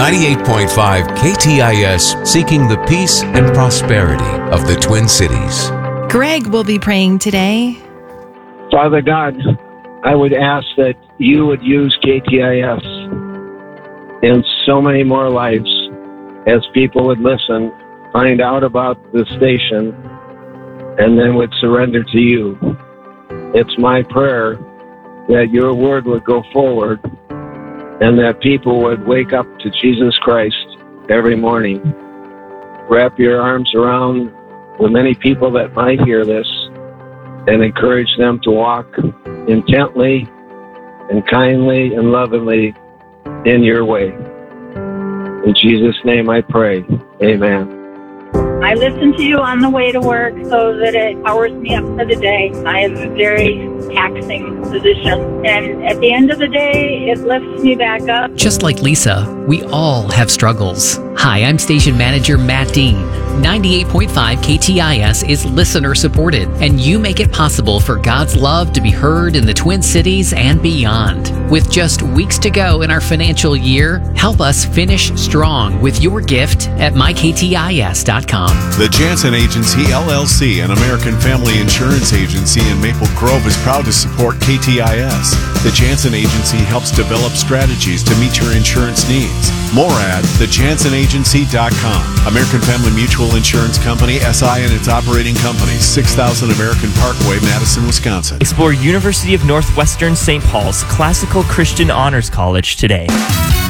98.5 KTIS, seeking the peace and prosperity of the Twin Cities. Greg will be praying today. Father God, I would ask that you would use KTIS in so many more lives as people would listen, find out about the station, and then would surrender to you. It's my prayer that your word would go forward and that people would wake up to Jesus Christ every morning. Wrap your arms around the many people that might hear this and encourage them to walk intently and kindly and lovingly in your way. In Jesus' name I pray. Amen. I listen to you on the way to work so that it powers me up for the day. I have a very taxing position, and at the end of the day, it lifts me back up. Just like Lisa, we all have struggles. Hi, I'm Station Manager Matt Dean. 98.5 KTIS is listener supported, and you make it possible for God's love to be heard in the Twin Cities and beyond. With just weeks to go in our financial year, help us finish strong with your gift at myktis.com. The Jansen Agency, LLC, an American family insurance agency in Maple Grove, is proud to support KTIS. The Jansen Agency helps develop strategies to meet your insurance needs. More at thejansenagency.com. American Family Mutual Insurance Company, SI, and its operating companies, 6000 American Parkway, Madison, Wisconsin. Explore University of Northwestern St. Paul's Classical Christian Honors College today.